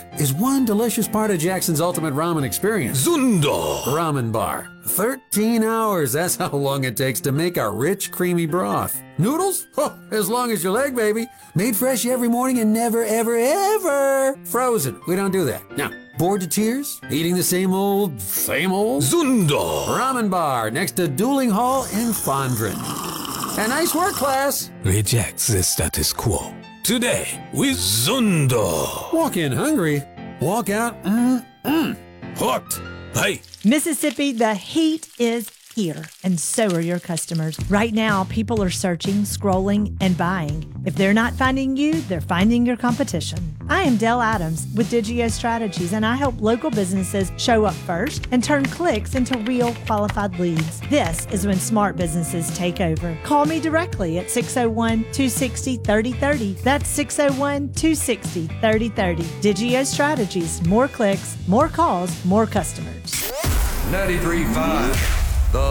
is one delicious part of Jackson's ultimate ramen experience. Zundo Ramen Bar. 13 hours, that's how long it takes to make a rich, creamy broth. Noodles? Oh, as long as your leg, baby. Made fresh every morning and never, ever, ever frozen. We don't do that. Now, bored to tears? Eating the same old? Zundo Ramen Bar next to Dueling Hall in Fondren. A nice work, class. rejects the status quo. Today with Zundo. Walk in hungry, walk out Hooked. Hey, Mississippi, the heat is here, and so are your customers. Right now, people are searching, scrolling, and buying. If they're not finding you, they're finding your competition. I am Dell Adams with Digio Strategies, and I help local businesses show up first and turn clicks into real qualified leads. This is when smart businesses take over. Call me directly at 601-260-3030. That's 601-260-3030. Digio Strategies. More clicks, more calls, more customers. 93.5